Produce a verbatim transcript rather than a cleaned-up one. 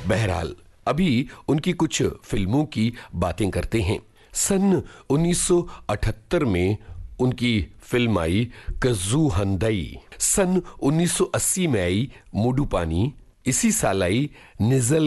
बहरहाल अभी उनकी कुछ फिल्मों की बातें करते हैं। सन उन्नीस सौ अठहत्तर में उनकी फिल्म आई कज़ू हंदई। सन उन्नीस सौ अस्सी में आई मूडू पानी। इसी साल आई निज़ल